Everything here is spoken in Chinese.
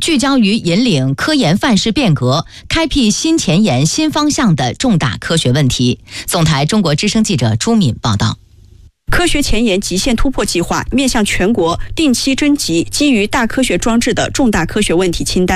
聚焦于引领科研范式变革、开辟新前沿新方向的重大科学问题。总台中国之声记者朱敏报道。 科学前沿极限突破计划面向全国定期征集基于大科学装置的重大科学问题清单。